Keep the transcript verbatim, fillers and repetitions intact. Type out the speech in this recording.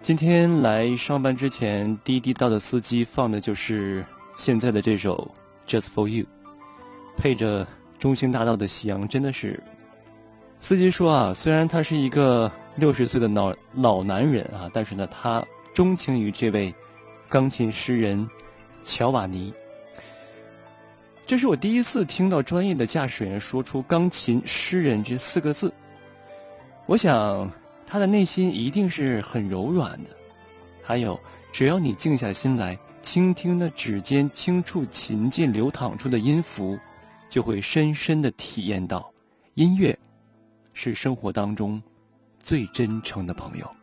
今天来上班之前，滴滴到的司机放的就是现在的这首《Just for You》，配着中兴大道的夕阳，真的是。司机说啊，虽然他是一个六十岁的老老男人啊，但是呢，他钟情于这位钢琴诗人乔瓦尼。这是我第一次听到专业的驾驶员说出钢琴诗人这四个字。我想他的内心一定是很柔软的，还有只要你静下心来倾听那指尖轻触琴键流淌出的音符，就会深深地体验到音乐是生活当中最真诚的朋友。